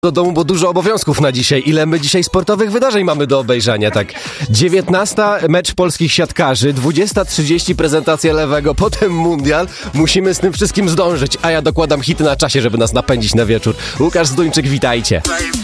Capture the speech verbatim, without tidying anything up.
do domu, bo dużo obowiązków na dzisiaj. Ile my dzisiaj sportowych wydarzeń mamy do obejrzenia, tak? dziewiętnasta mecz polskich siatkarzy, dwudziesta trzydzieści prezentacja lewego, potem mundial. Musimy z tym wszystkim zdążyć, a ja dokładam hity na czasie, żeby nas napędzić na wieczór. Łukasz Zduńczyk, witajcie.